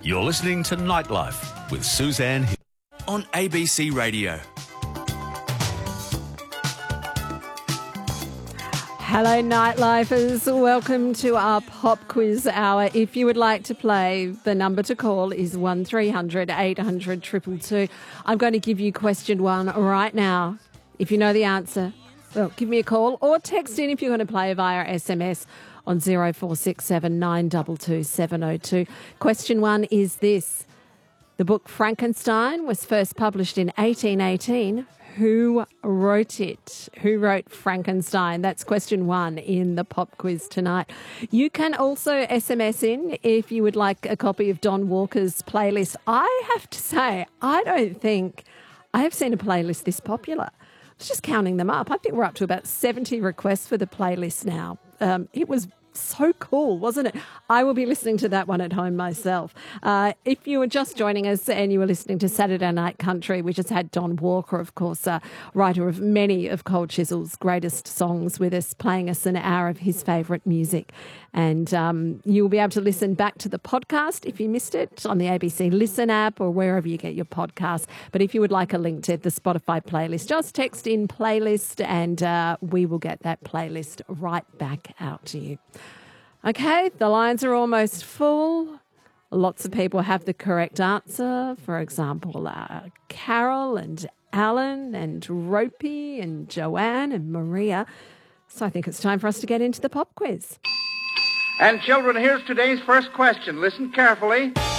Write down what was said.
You're listening to Nightlife with Suzanne Hill on ABC Radio. Hello, Nightlifers. Welcome to our Pop Quiz Hour. If you would like to play, the number to call is 1300 800 222. I'm going to give you question one right now. If you know the answer, well, give me a call or text in if you're going to play via SMS on 0467 922 702. Question one is this. The book Frankenstein was first published in 1818. Who wrote it? Who wrote Frankenstein? That's question one in the pop quiz tonight. You can also SMS in if you would like a copy of Don Walker's playlist. I have to say, I don't think I have seen a playlist this popular. I was just counting them up. I think we're up to about 70 requests for the playlist now. It was so cool, wasn't it? I will be listening to that one at home myself. If you were just joining us and you were listening to Saturday Night Country, we just had Don Walker, of course, writer of many of Cold Chisel's greatest songs, with us, playing us an hour of his favourite music. And you'll be able to listen back to the podcast if you missed it on the ABC Listen app or wherever you get your podcasts. But if you would like a link to the Spotify playlist, just text in playlist and we will get that playlist right back out to you. Okay, the lines are almost full. Lots of people have the correct answer. For example, Carol and Alan and Ropey and Joanne and Maria. So I think it's time for us to get into the pop quiz. And children, here's today's first question. Listen carefully.